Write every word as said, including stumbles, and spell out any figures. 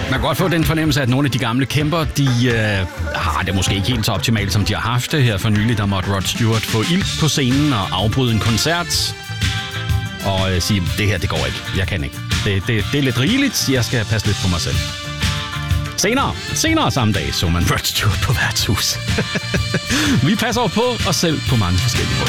Man kan godt få den fornemmelse, at nogle af de gamle kæmper, de øh, har det måske ikke helt så optimalt, som de har haft det her for nylig. Der måtte Rod Stewart få ild på scenen og afbryde en koncert. Og øh, sige, det her, det går ikke. Jeg kan ikke. Det, det, det er lidt rigeligt. Jeg skal passe lidt på mig selv. Senere, senere samme dag, så man Rod Stewart på værtshus. Vi passer på os selv på mange forskellige måder.